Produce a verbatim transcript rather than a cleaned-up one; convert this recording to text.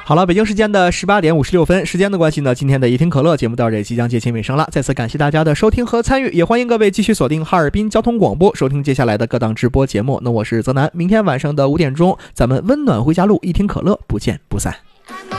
好了，北京时间的十八点五十六分，时间的关系呢，今天的一听可乐节目到这里即将接近尾声了。再次感谢大家的收听和参与，也欢迎各位继续锁定哈尔滨交通广播，收听接下来的各档直播节目。那我是泽南，明天晚上的五点钟，咱们温暖回家路一听可乐，不见不散。